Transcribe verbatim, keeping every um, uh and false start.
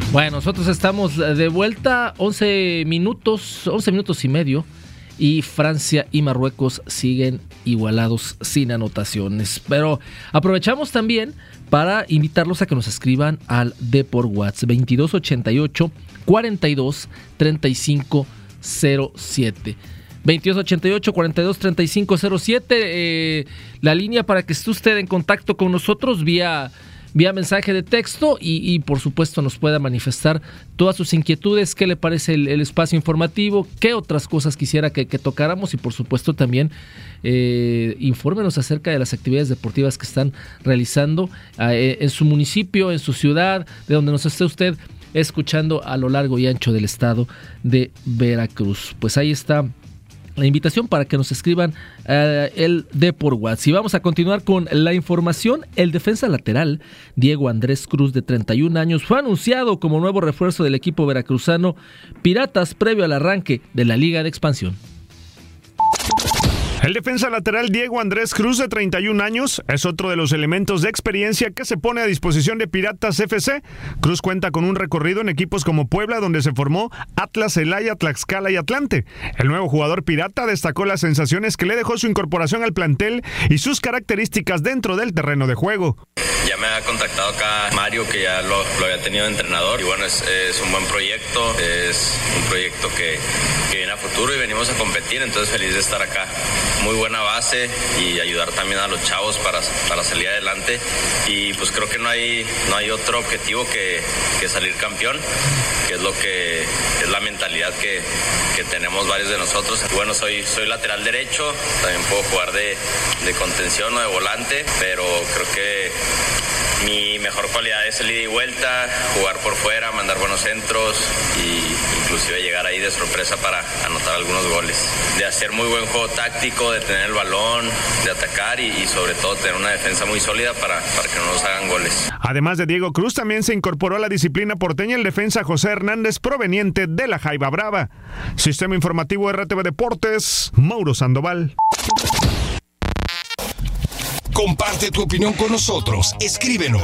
Bueno, nosotros estamos de vuelta, once minutos, once minutos y medio, y Francia y Marruecos siguen igualados sin anotaciones. Pero aprovechamos también para invitarlos a que nos escriban al D por WhatsApp veintidós ochenta y ocho, cuarenta y dos, treinta y cinco cero siete. veintidós ochenta y ocho, cuarenta y dos, treinta y cinco cero siete, eh, la línea para que esté usted en contacto con nosotros vía, vía mensaje de texto y, y por supuesto nos pueda manifestar todas sus inquietudes, qué le parece el, el espacio informativo, qué otras cosas quisiera que, que tocáramos y por supuesto también eh, infórmenos acerca de las actividades deportivas que están realizando eh, en su municipio, en su ciudad, de donde nos esté usted escuchando a lo largo y ancho del estado de Veracruz. Pues ahí está la invitación para que nos escriban uh, el D por WhatsApp. Y vamos a continuar con la información. El defensa lateral Diego Andrés Cruz, de treinta y un años, fue anunciado como nuevo refuerzo del equipo veracruzano Piratas previo al arranque de la Liga de Expansión. El defensa lateral Diego Andrés Cruz, de treinta y un años, es otro de los elementos de experiencia que se pone a disposición de Piratas F C. Cruz cuenta con un recorrido en equipos como Puebla, donde se formó, Atlas, Celaya, Tlaxcala y Atlante. El nuevo jugador pirata destacó las sensaciones que le dejó su incorporación al plantel y sus características dentro del terreno de juego. Ya me ha contactado acá Mario, que ya lo, lo había tenido de entrenador, y bueno, es, es un buen proyecto, es un proyecto que, que viene a futuro y venimos a competir, entonces feliz de estar acá. Muy buena base y ayudar también a los chavos para, para salir adelante, y pues creo que no hay, no hay otro objetivo que, que salir campeón, que es lo que es la mentalidad que, que tenemos varios de nosotros. Bueno, soy, soy lateral derecho, también puedo jugar de, de contención o de volante, pero creo que mi mejor cualidad es el ida y vuelta, jugar por fuera, mandar buenos centros y inclusive llegar ahí de sorpresa para anotar algunos goles. De hacer muy buen juego táctico, de tener el balón, de atacar y, y sobre todo tener una defensa muy sólida para, para que no nos hagan goles. Además de Diego Cruz, también se incorporó a la disciplina porteña el defensa José Hernández, proveniente de la Jaiba Brava. Sistema Informativo R T V Deportes, Mauro Sandoval. Comparte tu opinión con nosotros. Escríbenos